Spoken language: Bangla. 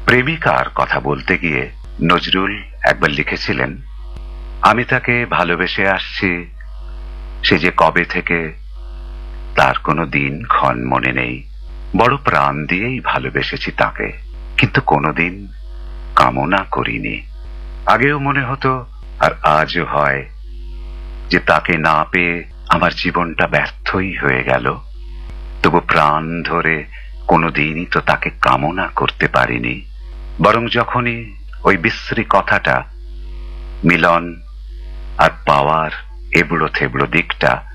প্রেমিকার কথা বলতে গিয়ে নজরুল একবার লিখেছিলেন, আমি তাকে ভালোবেসে আসছি, সে যে কবে থেকে তার কোনো দিন ক্ষণ মনে নেই। বড় প্রাণ দিয়েই ভালোবেসেছি তাকে, কিন্তু কোনোদিন কামনা করিনি। আগেও মনে হতো, আর আজও হয়, যে তাকে না পেয়ে আমার জীবনটা ব্যর্থই হয়ে গেল। তবু প্রাণ ধরে কোনোদিনই তো তাকে কামনা করতে পারিনি। বরং যখনই ওই বিশ্রী কথাটা, মিলন আর পাওয়ার এবড়ো থেবড়ো দিকটা